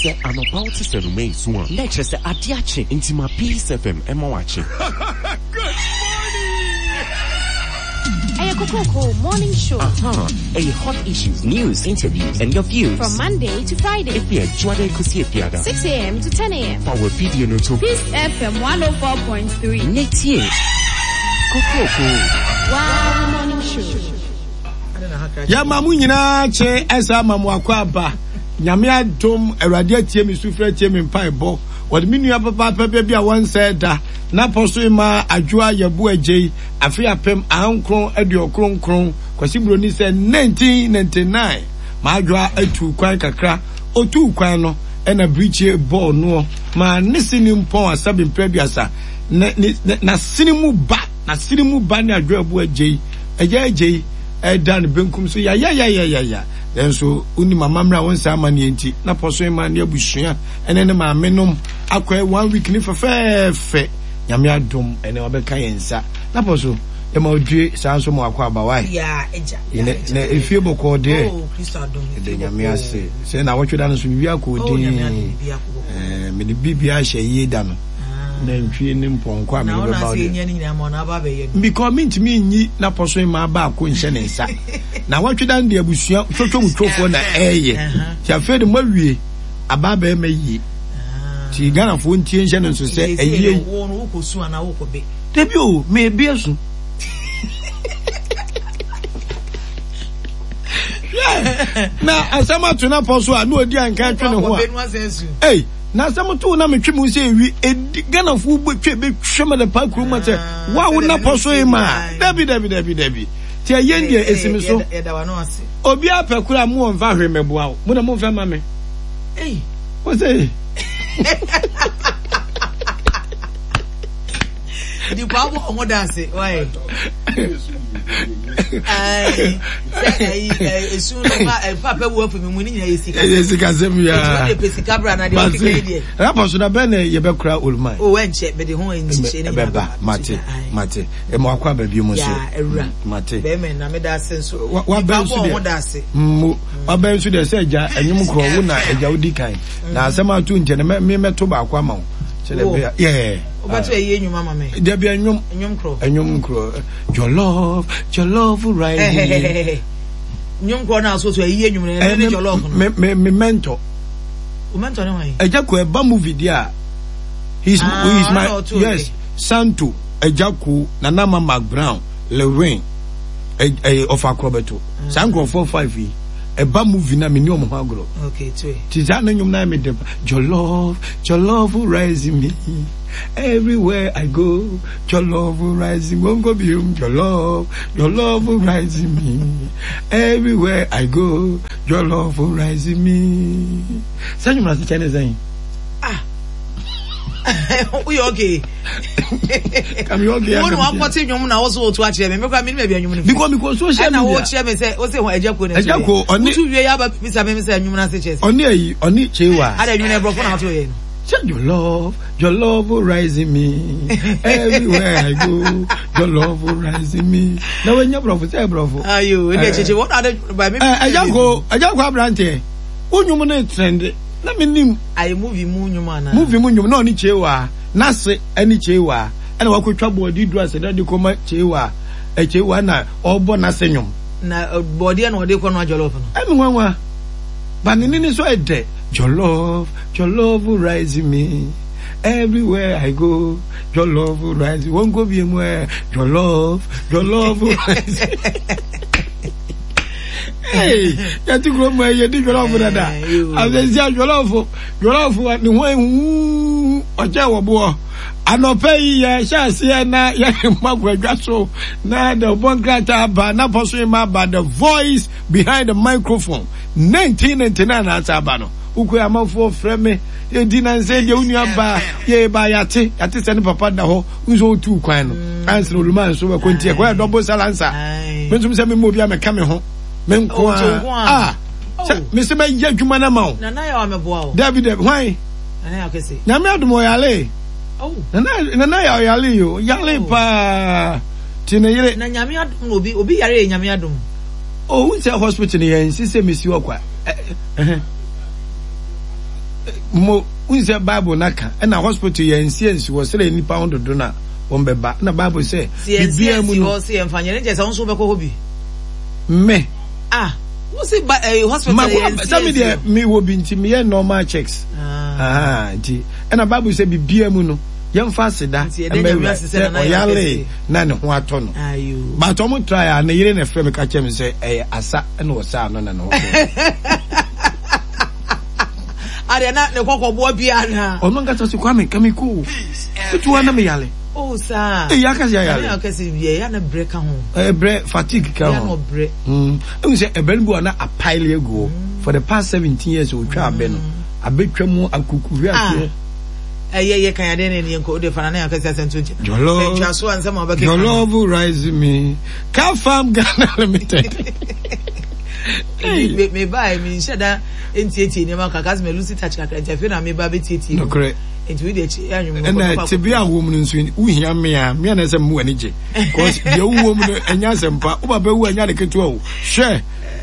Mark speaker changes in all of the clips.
Speaker 1: say anopa wote se no me so a na kire se ade ache intima Peace FM ema wache.
Speaker 2: Good
Speaker 3: morning. Coco Morning Show.
Speaker 1: Hot issues, news, interviews, and your views.
Speaker 3: From Monday to Friday.
Speaker 1: If we are Juade Kusi Piada.
Speaker 3: 6 a.m. to 10 a.m.
Speaker 1: Our video no to
Speaker 3: Peace FM 104.3.
Speaker 1: Next year. Coco.
Speaker 3: Wow, Morning Show.
Speaker 4: Ya mamu nyina che esa mamu akwaba. Nyame adom Awurade atie mi sufre atie mi mpa ebo. Wode mi nua papa bia won said da na poso ma adwoa yabu agei afi apem ankron aduokronkron kwasi broni se 1999 ma adwoa atu kwan kakra otu kwan no na bridge ball no ma nisini mpon asabe mprabiasa na sinimu ba na adwoa bu agei agei dan benkum so ya so uni mama mra won sa amane enti na poso ma na abusua ene ne ma menom akwa 1 week ni fefe nyame adom ene obeka yensa na poso e ma odue sa so mo akwa aba
Speaker 5: ya eja
Speaker 4: na efie boko de
Speaker 5: Kristo adom
Speaker 4: de nyame ase se na wotweda no so wi akodi me de bibia hye yeda no na ntwie ni mponko amene be ba de because me nyi na poso ma ba akọ nhyɛ ne nsa na watweda ndi abusua twotwo mutwofo na eye ti afede mawie aba ba ma yi ti Ghana fo ntie nhyɛ ne nso sɛ eye
Speaker 5: wo no kosu ana wo kobe
Speaker 4: debi o me bi asu na asama to na poso a no odi anka twe ne ho a na samutu na metwe mu se wi Ghana fu betwe betwe de pa kuruma se wa wo na poso e ma dabi ti ayen dia esimi so obi apekura mu onfa hwemeboa wo mo na mo fa ma me wo se
Speaker 5: di kwa wo mo dance why esu no papa wo afu mu ni nyina
Speaker 4: yesika zem ya
Speaker 5: pesika bra na de o kike die
Speaker 4: raposo na be na ye bekura olman
Speaker 5: o wenche be de ho enche ne
Speaker 4: beba mate e mo akwa ba bi mo so
Speaker 5: ya ewura
Speaker 4: mate
Speaker 5: be me na me da senso
Speaker 4: wa ba nsu de wa ba nsu de se eja enyum kro wo na eja odi kan na asema atu nche na me meto ba akwa ma wo chele be yeah
Speaker 5: obato eye nyuma mama me
Speaker 4: de bia enyum kro your love right
Speaker 5: nyum kro na so eye nyum na your love no
Speaker 4: me mentor
Speaker 5: o mentor no why
Speaker 4: ejako eba movie dia he's my yes Santo ejako na Nama McBrown Lewin of Acrobato Sanko 45 eba movie na me ni omo agro
Speaker 5: okay too
Speaker 4: ti za na nyum na me de your love rise me everywhere I go your love rising won't go be your love rising me everywhere I go your love rising me sanyu na chane zan
Speaker 5: we okay
Speaker 4: come you okay
Speaker 5: one one poti nyum na wo so otu a kire me kwa me be nyum no
Speaker 4: because social media
Speaker 5: na wo kire me say wo say ho ejako na
Speaker 4: ejako oni
Speaker 5: tu wie ya ba bisa me say nyum na se chese
Speaker 4: oni chewa
Speaker 5: ada nyum na brofo na to ye
Speaker 4: your love rising me everywhere I go your love rising me na when you brofo say brofo
Speaker 5: ayo e cheche what ada by me
Speaker 4: ejako abrante onyum na trend na menim
Speaker 5: ai movie mu nyum
Speaker 4: na oni chewa na se ani chewa ana wakotwa body do ase da de koma chewa chewa na obo na se nyum
Speaker 5: na body na ode ko no jollof no
Speaker 4: emi nwanwa banini so ede your love rising me everywhere I go your love rising won't go be anywhere your love rising hey ya ti gro mo ye di jollof dada azenzi jollof ni ho oje wo bo anope ye shase na ye magwadwa so na the bon grata ba na poso ma ba the voice behind the microphone 1999 ata ba no uko amafo freme e di na nse de unua ba ye ba yate se ne papa da ho nso otu kwan no answer oluman so we kontie kwa double salansa mentum se me mo bia me ka me ho menko me se ba ye adwuma na ma
Speaker 5: na ya wa meboa o
Speaker 4: David hwan
Speaker 5: na ya kese
Speaker 4: nyame adumo yale na ya yale yo yale pa tine yire
Speaker 5: na nyame adum obi yare nyame adum
Speaker 4: unse hospital ye nsi se mesi okwa mo unse Bible naka na hospital ye nsiensi wo sele nipa hondodo na won beba na Bible say bibia mu no
Speaker 5: si emfanye ne jesa wonso beko hobi
Speaker 4: me
Speaker 5: wo si hospital ye nsiensi
Speaker 4: some dey me wo bi nti me normal checks nti na Bible say bibia mu no yemfa seda oyale na ne ho ato no but omo try na yire na frame ka chem say asa na wo sa no na no
Speaker 5: are na ne kokobwo bia na
Speaker 4: ono ngata si kwame kamiku tuwa na me yale
Speaker 5: sa
Speaker 4: yakasi yale
Speaker 5: yakasi bia ya na break ho
Speaker 4: break fatigue ka ho
Speaker 5: ya no break
Speaker 4: e say ebelbu na a pile ego for the past 17 years o twa abe no abetwa mu akukuhwe ase
Speaker 5: ye kan ya den ne nko de fana na yakasi asentu nche twa so ansa ma ba ke
Speaker 4: your love will rise me Kafam Ghana Limited
Speaker 5: me buy me sheda enti ne ma kakas me lucy touch kakra ntefe na me ba betieti
Speaker 4: no correct
Speaker 5: enti we dey anwum
Speaker 4: na te bia wo mu nso uhia me na se mu anije because de wo mu enya sempa wo ba ba wu anya de ketu o hwe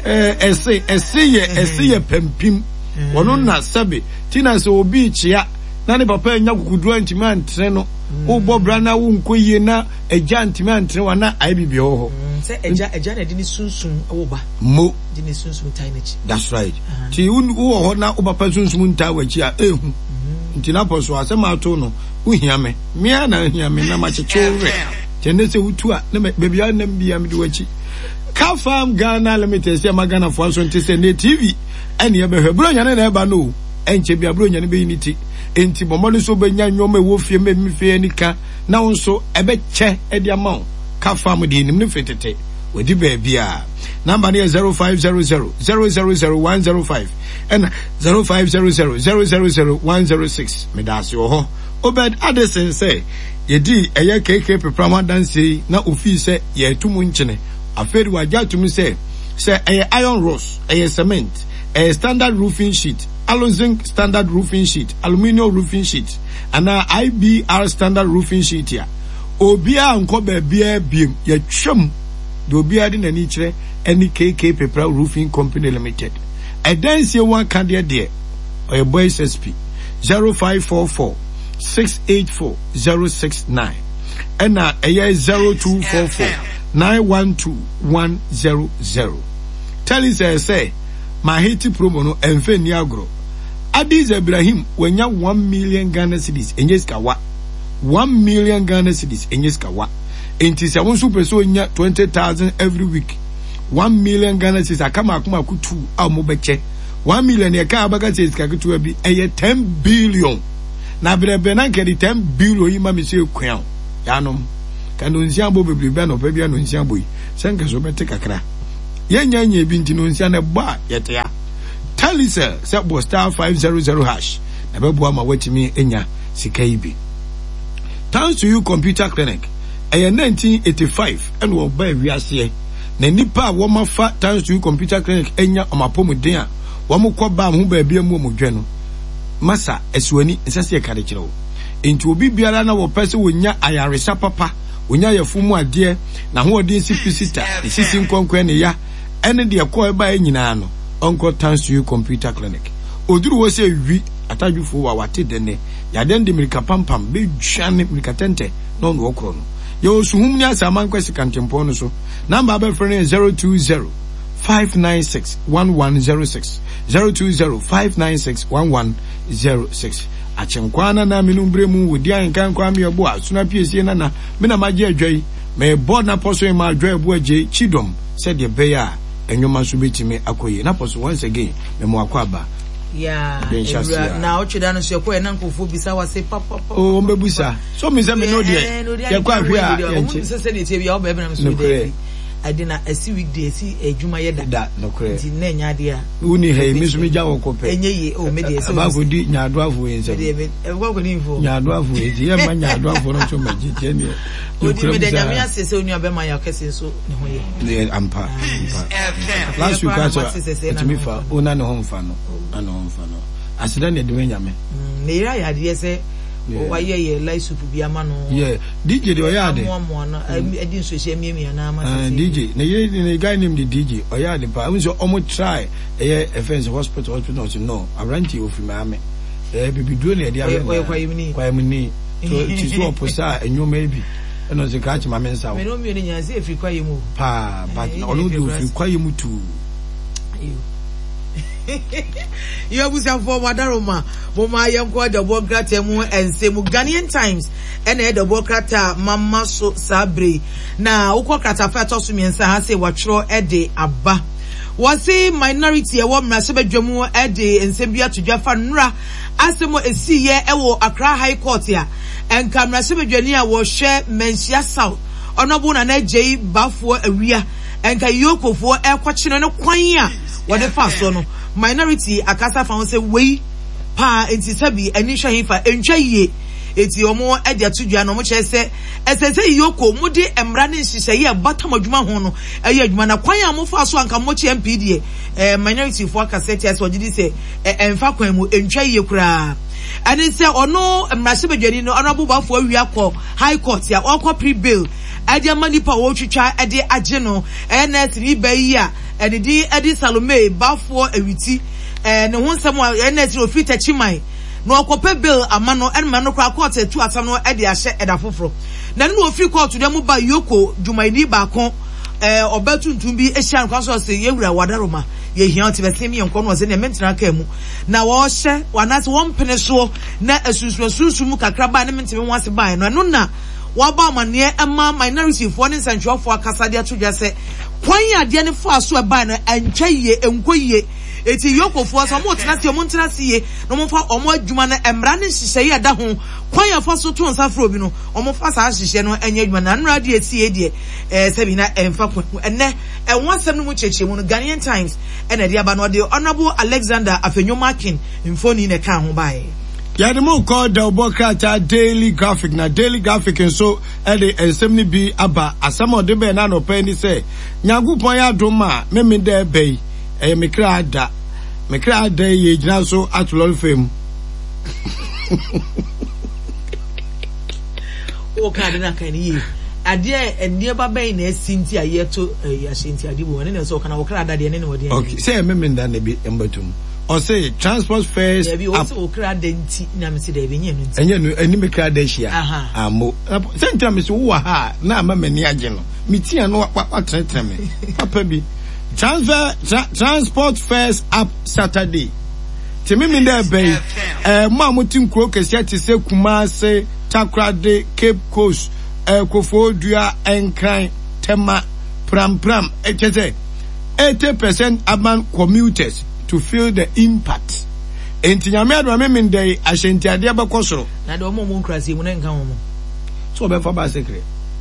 Speaker 4: ese ye pempim wono na sabe tina se obi chia na ne papa enya kukudu antimi antre no wo bobra na wo nkoyie na eja antimi antre wa na aibibi ho
Speaker 5: se eja na di ni sunsun wo ba
Speaker 4: mo
Speaker 5: di ni sunsun tainechi
Speaker 4: that's right ti wo ho na wo papa sunsun nta wachi a ehu nti na poso asema ato no uhia me na uhia me na machechewe tende se wutu a na bebia na mbia me de wachi Kafam Ghana Limited se magana fo so nti se ne TV ene ye behwe bro nya na eba no enche bia bro nya ne be unity enti bomole so benya nwoma wo fie me mfie nika na wonso ebeche edi ama Kafam de nim ne fetete wadi ba bia number ne 0500 000105 and 0500 000106 medasi ho Obed Addison say yedi eye KK pepram dance na ofi se ye tumu nchene aferi waja tumi say iron rods cement standard roofing sheet Zinc standard roofing sheet aluminium roofing sheet and IBR standard roofing sheet ya obia nko ba bia biem ya twam de obia de nani kire any KK Pepra Roofing Company Limited dance one candidate there or boys SP 0544 684 069 and 0244 912 100 tell us say my Haiti promo no enfe ni agro Adiz Ibrahim wenya 1 million Ghana cedis enyeska wa 1 million Ghana cedis enyeska wa enti se won super so nya 20,000 every week 1 million Ghana cedis akama akuma kutu a mo beche 1 million e ka abaga cedis ka kutu bi eye 10 billion na brebe na nkedi 10 billion yi ma me se kwan yanom kanu nsia bo bebrebe na obabia no nsia boyi senka so bete kakra yenya bi ntino nsia na ba yetea Talisa sabo star 500 hash na bebu ama watimi enya sika ibi thanks to you computer clinic 1985 and wo ba wiase na nipa wo mafa thanks to you computer clinic enya omapomuden a wo mokọ ba ho ba bia mu omodwe no masa esuani nsase kare kirewo enti obi biara na wo pese wonya ayaresa papa wonya yafumu ade na ho odin sipisita sisi nkonkwe ne ya ene de ko e ba nyina no onko thanks to you computer clinic oduru wo se wi atadwufo wa wate dene ya den de mirika pampam be dwane mirika tente no no okro no yo suhum ni asama nkwasi kantempo no so number be friend 020 596 1106 020 596 1106 achenkwana na minumbre mu wodi ankan kwa me obo asuna piesie na me na magye adwai me board na poso ma adwai bo agye chidom said the bear enwoma so betime akoye na poso once again me mo akwaba
Speaker 5: na ochida no so ko na nkofo bisa wase papa
Speaker 4: o mbebusa so me say me no de ye kwa hwe a ye nche
Speaker 5: se ne tie bia oba na so de adina esi weekday esi ejuma ye da
Speaker 4: no kre
Speaker 5: nti na nya de a
Speaker 4: uni he mi so me gya wo kope
Speaker 5: enye ye o me de so
Speaker 4: ba go di nya adoafo yen se
Speaker 5: de e go ni info
Speaker 4: nya adoafo yen ye ma nya adoafo no so maji tie ne
Speaker 5: odi me de nya me asese onu abema ya kese so ne ho ye
Speaker 4: ampa last week aso me fa ona ne ho mfa no ana ho mfa no asida ne de nya me
Speaker 5: ne ira ya de se o ye light soup bi ama no
Speaker 4: DJ de oyade
Speaker 5: mo no edin so hye miemia na ama
Speaker 4: DJ ne guy name the DJ oyade pa we so omo try offense hospital no abranti ofima ame Baby do ne dia. Kwayemni. So ti so oposa enyo maybe. Eno se ka chi ma mensa.
Speaker 5: Me no mi nya se efiri kwayemu.
Speaker 4: Pa, but ono do efiri kwayemu tu.
Speaker 5: You have some for Madaroma, Moma Yanko, the Bograta, and Semu Ghanaian Times, and the Bograta, Mama So Sabri. Now, Ukokata Fatosumi and Sahase, Watro, Ede, Abba. Was a minority, a woman, Masaba Jomo, Ede, and Sembia to Jafanra, Asemo, a sea, Ewo, Accra High Court here, and Kamrasaba Jania was share Mensia South, Onabuna J. Bafo area, and Kayoko for air watching on a quanya. What the first one? Minority akasa fa say we pa enti sabi ani hwahifa entwaye eti omo ade atudua no mo che se esese yoko mu de emra ne nhihye batam adwuma ho no ayi adwuma na kwan a mo fa so anka mo che MPD minority for akaseti as ogidi se emfa kwan mu entwaye kura ani se ono emra se bedwani no honorable bafo awia kọ high court ya okọ pre-bill ade manipa wo twitwa ade agye no NS ni bayi a edi Salome bafo ewiti ne ho nsem NS ofi tachiman no okope bill amano enma no kwa court etu atam no ede ahye eda foforo na no ofi court dem ba yoko jumaidi ba kon obatuntum bi ehia nkwa so se yewura wadaroma ye hia te besemi enko no se ne mentina ka mu na wo hye wanase wo mpene so na asusu mu kakra ba ne mentime wase ba no na waba amane ema minority for ne sanchwo for akasade atodwa se kwan ade ne fo aso eba no antwaye enkoye eti yokofo so mo tena se mo ntena se no mo fa omo adwuma na emra ne hihye ye da ho kwan ya fa so to nsafro bi no omo fa sa hihye no anya adwuma na nra de esie de sebi na emfa kwan enne enwasem no mo cheche mu no Ghanaian Times ena de aba no de Honorable Alexander Afenyomakin mfoni ne kan ho bae.
Speaker 4: Yademo called the Bokata Daily Graphic. Na Daily Graphic and so ede ensemni bi aba asamo de be na no pani say Nyankopon ya doma me de be me kra ada ye gina so atulol fam.
Speaker 5: O ka de na kan yi ade enie ba ben na asinti ayeto asinti ade bo ne so kana wo kra ada de ne wo de.
Speaker 4: Okay, say me da na bi embatum. Or say transport fares.
Speaker 5: Yeah, we also crowd denti na me say dey be nyenu.
Speaker 4: Enye no ani me crowd hia. Amo. Senta me so wo ha na ama mani age no. Me tia no watretre me. Papa bi. Transport fares up Saturday. Te me dey be mo amotin kro kese te se Kumase, Takrade, Cape Coast, Kofodua, Enkran, Tema, Pram. It say 80% urban commuters to feel the impact. Enti nyame adwa me mendai ahyenti ade abekosoro.
Speaker 5: Na de omo nkrasi mu na nka ho mo.
Speaker 4: So be for bicycle.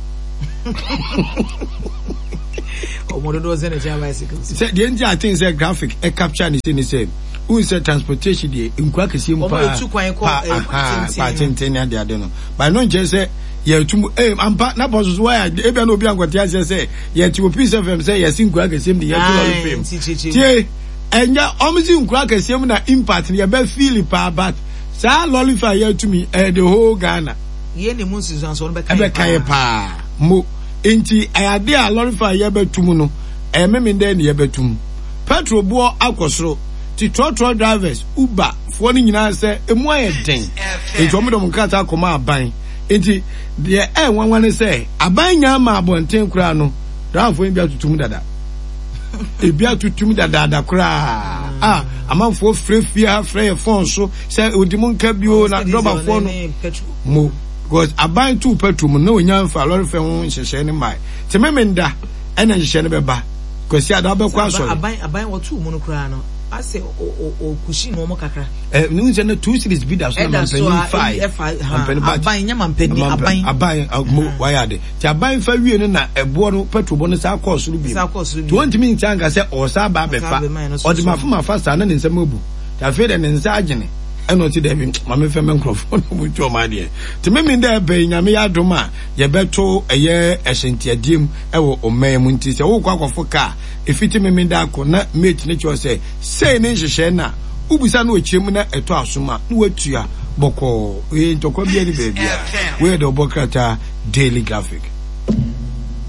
Speaker 5: Omo do ze na cha bicycle.
Speaker 4: Say the engi I think say graphic e capture ni say who say transportation dey nkwa kese mu pa.
Speaker 5: Omo tu kwan ko
Speaker 4: pa tenten ade no. But no je say ye tumu ampa na boss so why e bia no obi ankwati ase say ye ti Peace FM say ye sinkwa kese mu ye tu all fame. Enya omizi nkura kesem na impact ne be feel pa but sa lolify ya to me the whole Ghana
Speaker 5: ye ne munsu so no be
Speaker 4: kai pa mo enti ayade a lolify ya betum no memem dey ne ya betum petrol bo akosoro ti trotro drivers Uber fo ni nyina se emu ayeden enti omodom nkata akoma aban enti de wanwane se aban nya ma abonten kura no drafo bia tutum dada ebia tutum dada kura amanfo frefia frey phone so say odimun ka bio na drop phone mo because aban tu petrol na onya mfa lorry fe ho nhyehyɛ ne mai tememenda ena nhyehyɛ ne beba kwasi ada bɛkɔ asɔre
Speaker 5: aban wotu mu no kura no ase o kushi no mo kakra
Speaker 4: nu nse na 2 series bi da so na mpani 5
Speaker 5: aban nya mampani
Speaker 4: aban mo wayade ti aban fa wie no na ebo no petrol bo no sa course ru bi 20 minutes anga se o sa ba befa o di mafuma fasta na ne nsem obu ta fe de ne nsa agene eno ti de bi mama fe me microphone mo twa ma de ti memi de be nyame ya doma ye beto eye ehyentiadiem ewo oman mu nti se wo kwa kwafo ka efiti memi da ko na mate ne cho se sei ne nhyehyɛ na ubisa na okyem na eto asoma na watua boko ntokwa bia ni baby we de Bokata Daily Graphic.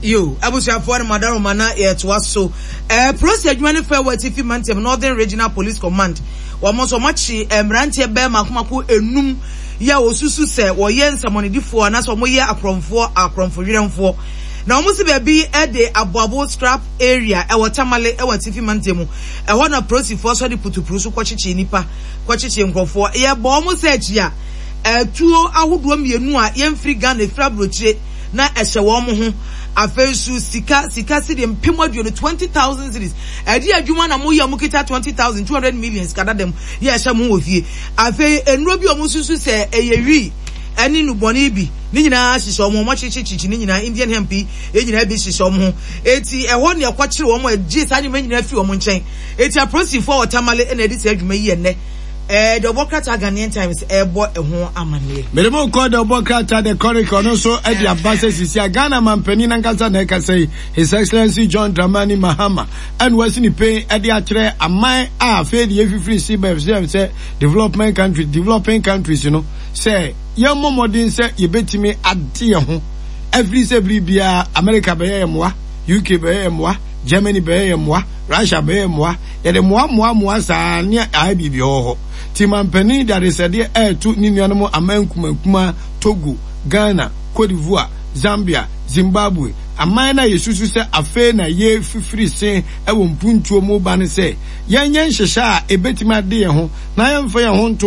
Speaker 5: Yo, abusuafo na madaroma na yetoa so. Prosi adwuma ne fa wati fi Mantem Northern Regional Police Command. Wa mo so machi mrantie be makomako enum ya osusu se wo ye nsamonedifo na so mo ye akromfo weremfo. Na omo se baabi e de aboabo strap area e watamale e wati fi Mantem. E ho na prosi fo so de putupuru so kwachichi nipa, kwachichi nkrofo. Ye bo omo se agia tuo ahodo mienu a ye mfiri Ghana fra brochire na ehye wo mo ho afensu sika sidi mpemwaduo 20,000 cities edi adwuma na mo ya mo kita 20,000 200 million kada dem ye ehye mo ofie afe enro bi o mo susu se eyewi eni nuboni bi ni nyina hihye mo mo chichichi ni nyina Indian hemp e nyina bi hihye mo eti eho ne ekwakyere wo mo agi sa nyima nyina fi wo mo nchen eti aprosi for watamale na edi se adwuma yi enne the Bokrata Ghanaian Times ebo eho amane
Speaker 4: meremo ko the Bokrata the Chronicle no so e di abase sisi Ghana mampani na nkasa na ka say His Excellency John Dramani Mahama and wasi ni pe e di akere aman a fe di efifiri si ba say developing countries you know say ye momodin say ye betimi ade ho every say bia America be ye moa UK be ye moa Germany be ye moa Russia be ye moa ye de moa sa ne ai bibi ho Timampani that is a dear air to Ninianamo Amankuma, Togo, Ghana, Cote d'Ivoire, Zambia, Zimbabwe. A minor Yesu say a fair na ye free say I won't punch mo ban say. Yan shasha a betima dear home, Nayan for your home to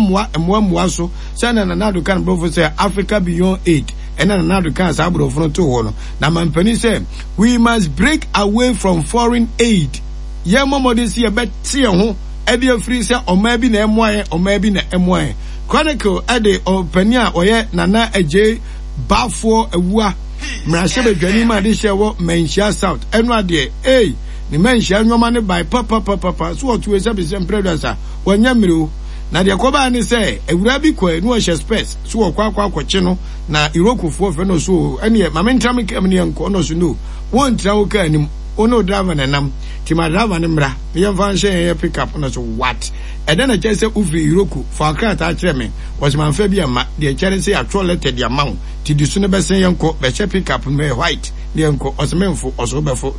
Speaker 4: and so, send another can brother say Africa beyond 8. And another can sabro from to one. Namampani say we must break away from foreign aid. Yamamo this year bet see a home. Edia free say or maybe na MY or maybe na MY. Chronicle ede or penia or ye nana eje bafo ewa mrashebe dwanima de shewo menshia south enwa de ni menshia nwoma ne by papa so what we say be sem predator wanya miro na de koba ni say ewura bi kwa no she space so okwa no na irokufo fe no so ene mamentam kem ne enko no so no won trawo ka anim ono driver na nam tima driver ne mra ye fan she pick up no so what and then I just say ufri iroku for akata kire me was man fa bi ama de kire say atolete de amount ti disu ne be sen yenko be che pick up me white ne yenko osmenfo osobefo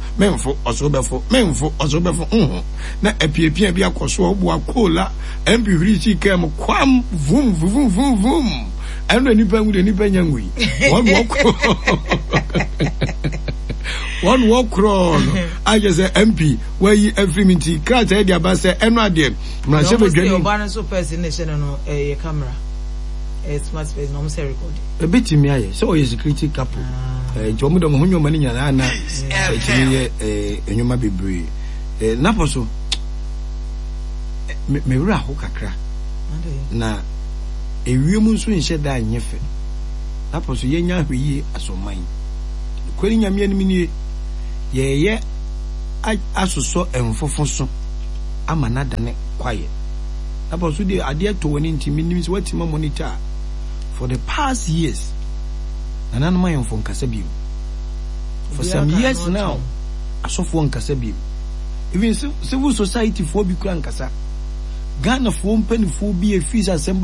Speaker 4: na epiepia bi akoso obu akola embi hiri kam kwam vum endo nipa ngu de nipa nyangui one walk crawl I just say MP where you every minute crash head about say eno ade na se be dwani oba
Speaker 5: so person nation no camera smart space no say record
Speaker 4: e betimi aye so you security couple jomo do ho nyoma ni nyana na etimi ye enyoma bebre na poso me wura ho kakra na ewiemu nso nhye da nyefe na poso yenya hweyi asoman kweri nyame anim ni ye asuso enfofo so amana dane kwaye aposo de ade to woni ntimi nim se watima monitor for the past years nana no mayen fon kasa bi for some years now asofo nkasa bi even civil society for bi kura nkasa Ghana for mpanifo bi e fees asem